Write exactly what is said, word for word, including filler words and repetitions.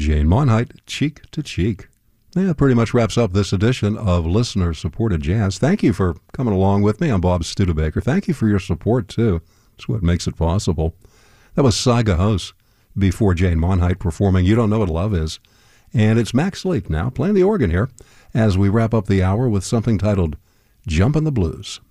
Jane Monheit, Cheek to Cheek. Yeah, that pretty much wraps up this edition of Listener-Supported Jazz. Thank you for coming along with me. I'm Bob Studebaker. Thank you for your support, too. It's what makes it possible. That was Saiga Hose before Jane Monheit performing You Don't Know What Love Is. And it's Max Leak now playing the organ here as we wrap up the hour with something titled Jumpin' the Blues.